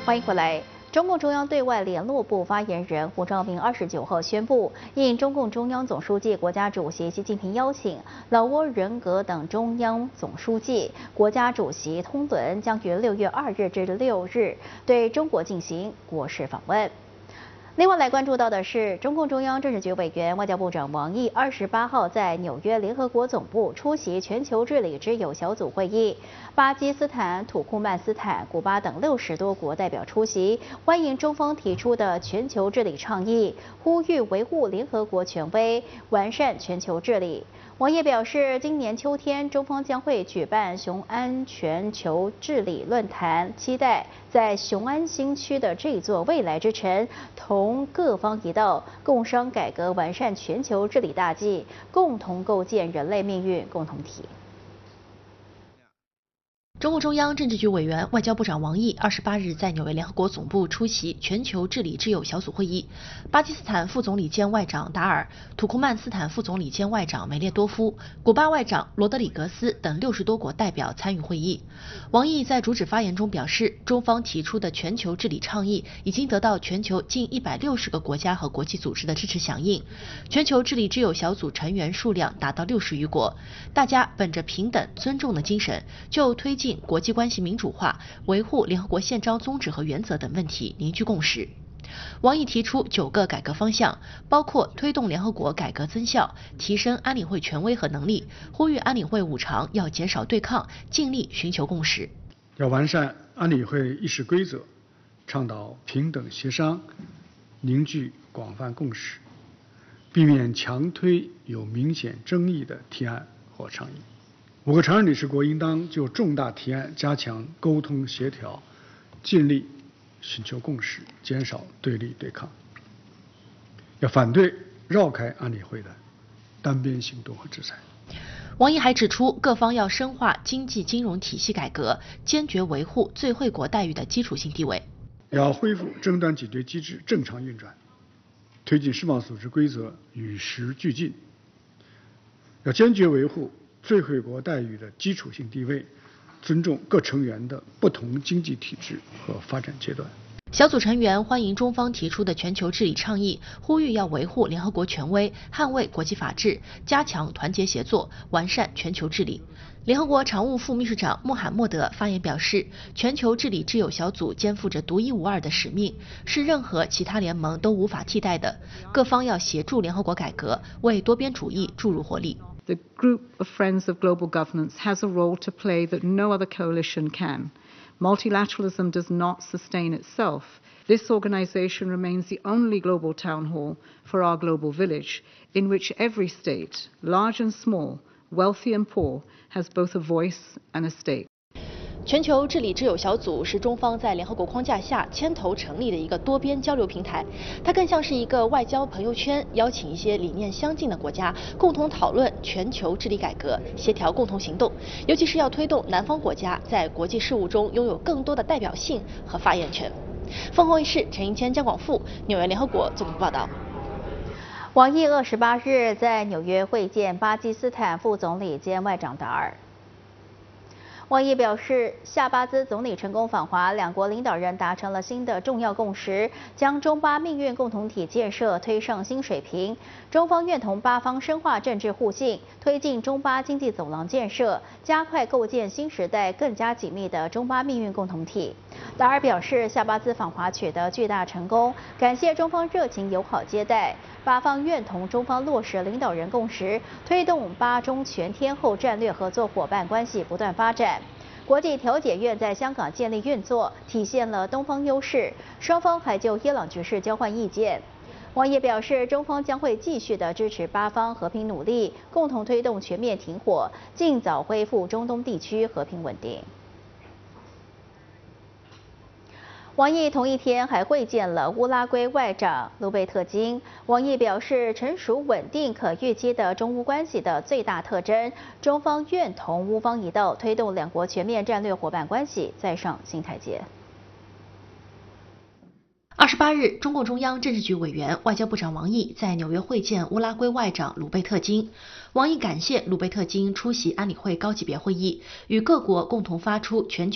欢迎回来。中共中央对外联络部发言人胡兆明29号宣布，应中共中央总书记、国家主席习近平邀请，老挝、人格等中央总书记、国家主席通轮将于6月2日至6日对中国进行国事访问。另外来关注到的是，中共中央政治局委员、外交部长王毅28号在纽约联合国总部出席全球治理之友小组会议，巴基斯坦、土库曼斯坦、古巴等60多国代表出席，欢迎中方提出的全球治理倡议，呼吁维护联合国权威，完善全球治理。王毅表示，今年秋天中方将会举办雄安全球治理论坛，期待在雄安新区的这座未来之城，同各方一道，共商改革完善全球治理大计，共同构建人类命运共同体。 中共中央政治局委员、外交部长王毅28日在纽约联合国总部出席全球治理之友小组会议，巴基斯坦副总理兼外长达尔、土库曼斯坦副总理兼外长梅列多夫、古巴外长罗德里格斯等60多国代表参与会议。王毅在主旨发言中表示，中方提出的全球治理倡议已经得到全球近160个国家和国际组织的支持响应，全球治理之友小组成员数量达到60余国，大家本着平等尊重的精神，就推进国际关系民主化、维护联合国宪章宗旨和原则等问题凝聚共识。王毅提出9个改革方向，包括推动联合国改革增效，提升安理会权威和能力，呼吁安理会五常要减少对抗，尽力寻求共识。 要完善安理会议事规则，倡导平等协商，凝聚广泛共识，避免强推有明显争议的提案或倡议。5个常任理事国应当就重大提案加强沟通协调，尽力寻求共识，减少对立对抗。要反对绕开安理会的单边行动和制裁。 王毅还指出，各方要深化经济金融体系改革，坚决维护最惠国待遇的基础性地位。 要恢复争端解决机制正常运转，推进世贸组织规则与时俱进。要坚决维护最惠国待遇的基础性地位，尊重各成员的不同经济体制和发展阶段。 小组成员欢迎中方提出的全球治理倡议，呼吁要维护联合国权威，捍卫国际法治，加强团结协作，完善全球治理。联合国常务副秘书长穆罕默德发言表示，全球治理之友小组肩负着独一无二的使命，是任何其他联盟都无法替代的。各方要协助联合国改革，为多边主义注入活力。 The group of Friends of Global Governance has a role to play that no other coalition can. Multilateralism does not sustain itself. This organization remains the only global town hall for our global village, in which every state, large and small, wealthy and poor, has both a voice and a stake. 全球治理之友小组是中方在联合国框架下牵头成立的一个多边交流平台，它更像是一个外交朋友圈，邀请一些理念相近的国家共同讨论全球治理改革，协调共同行动，尤其是要推动南方国家在国际事务中拥有更多的代表性和发言权。凤凰卫视陈英谦、姜广富，纽约联合国总部报道。 王毅28日在纽约会见巴基斯坦副总理兼外长达尔。王毅表示，夏巴兹总理成功访华，两国领导人达成了新的重要共识，将中巴命运共同体建设推上新水平。中方愿同巴方深化政治互信，推进中巴经济走廊建设，加快构建新时代更加紧密的中巴命运共同体。达尔表示，夏巴兹访华取得巨大成功，感谢中方热情友好接待。巴方愿同中方落实领导人共识，推动巴中全天候战略合作伙伴关系不断发展。国际调解院在香港建立运作，体现了东方优势。双方还就伊朗局势交换意见。王毅表示，中方将会继续的支持巴方和平努力，共同推动全面停火，尽早恢复中东地区和平稳定。王毅同一天还会见了乌拉圭外长卢贝特金。王毅表示，成熟稳定可预期的中乌关系的最大特征，中方愿同乌方一道，推动两国全面战略伙伴关系再上新台阶。 28日，中共中央政治局委员、外交部长王毅在纽约会见乌拉圭外长鲁贝特金。王毅感谢鲁贝特金出席安理会高级别会议，与各国共同发出全球